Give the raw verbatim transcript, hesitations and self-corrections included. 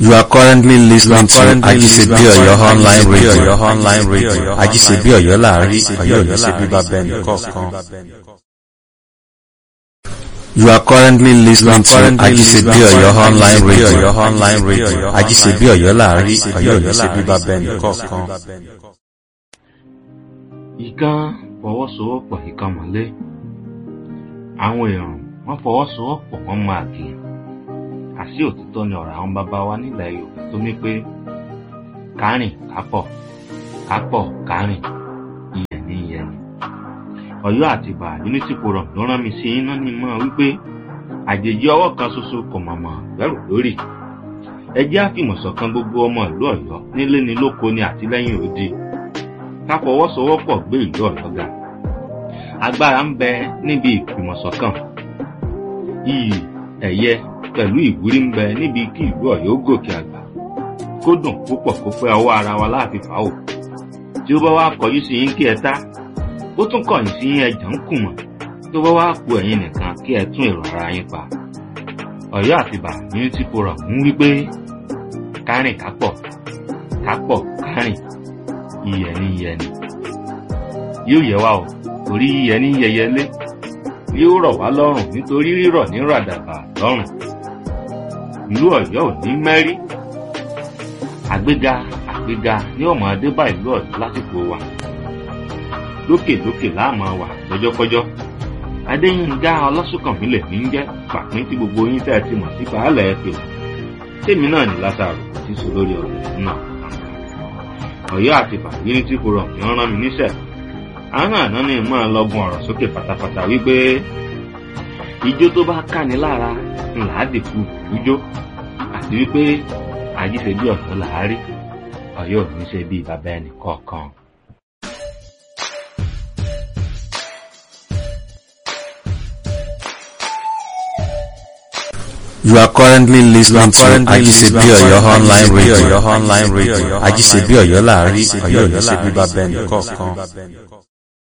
You are currently listening to Ajisebi Oyo online radio. Online radio. Ajisebi Oyo láàrin Oyo Oyo ṣe bíbá bẹ́ẹ̀ nìkọ̀ọ̀kan. You are currently listening to Ajisebi Oyo online radio. Online radio. Ajisebi Oyo láàrin Oyo Oyo ṣe bíbá bẹ́ẹ̀ nìkọ̀ọ̀kan. Ìkan fọwọ́sowọ́pọ̀ ìkan mọ́lé. Àwọn èèyàn wọ́n fọwọ́sowọ́pọ̀ wọ́n máa gé. Àṣì òtítọ́ ni ọ̀rọ̀ àwọn bàbá wa nílẹ̀ Yorùbá tó ní pé kárìn kápọ̀ kápọ̀ kárìn iyẹ̀ ní iyẹ̀ ni. Ọ̀yọ́ Àtìbà Unity Forum ló rán mi sí iná ní mọ́ wípé àjèjì ọwọ́ kan ṣoṣo kò mọ̀mọ́ bẹ̀rù lórí. Ẹ jẹ́ àfìmọ̀ṣọ̀kan gbogbo ọmọ ìlú Ọ̀yọ́ nílé ni lóko ni àtìlẹ́yìn òde. Ká fọwọ́sowọ́pọ̀ gbé ìlú Ọ̀yọ́ ga. Agbára ń bẹ níbi ìfìmọ̀ṣọ̀kan. Iyì ẹ̀yẹ pẹ̀lú ìwúrí ń bẹ níbi kí ìlú Ọ̀yọ́ gòkè àgbà kó dùn púpọ̀ kó pẹ́ ọwọ́ ara wa láàfin fàáwò tí ó bá wá kọjú sí yín kí ẹ tá ó tún kọ̀yìn sí yín ẹjà ń kùmọ̀ tó bá wá ku ẹ̀yin nìkan kí ẹ tún èrò ara yín pa. Ọ̀yọ́ Àtìbà Unity Forum ń wí pé kárìn kápọ̀ kápọ̀ kárìn iyẹ̀ ní iyẹ̀ ni yóò yẹ wá o torí iyẹ̀ ní yẹyẹlé yóò rọ̀ wá lọ́rùn nítorí rírọ̀ ní ràdàbà lọ́rùn. Ìlú Ọ̀yọ́ ò ní mẹ́rí. Àgbéga àgbéga ní ọmọ adébá ìlú Ọ̀yọ́ lásìkò wa. Lókè lókè láàmú wà lọ́jọ́kọ́jọ́. Adéyínká Ọlásùnkànmí lèmi ń jẹ́ pàpín tí gbogbo yín tẹ́ ẹ ti mọ̀ sí baálẹ̀ ẹ pè. Tèmi náà ní Lásárù tí sọ lórí ọ̀rọ̀ náà. Ọ̀yọ́ Àtìbà Unity Forum ni wọ́n rán mi níṣẹ́. Àwọn àná ni mo máa lọ́gun ọ̀rọ̀ sókè pátápátá wípé ijó tó bá káni lára ńlá dìkú ìjó àti wípé Ajíṣebí Ọ̀yọ́ làárí Ọ̀yọ́ ò ní ṣe bí bàbá ẹnì kọ̀ọ̀kan. You are currently listening to Ajisebi Oyo online radio. Online radio. Ajisebi Oyo láàrin Oyo Oyo ṣe bíbá bẹ́ẹ̀ nìkọ̀ọ̀kan.